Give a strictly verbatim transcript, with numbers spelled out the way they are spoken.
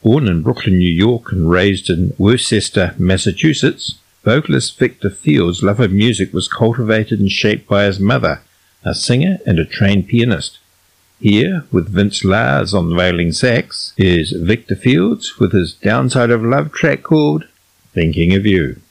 Born in Brooklyn, New York, and raised in Worcester, Massachusetts, vocalist Victor Fields' love of music was cultivated and shaped by his mother, a singer and a trained pianist. Here, with Vince Lars on the wailing sax, is Victor Fields with his Downside of Love track called Thinking of You.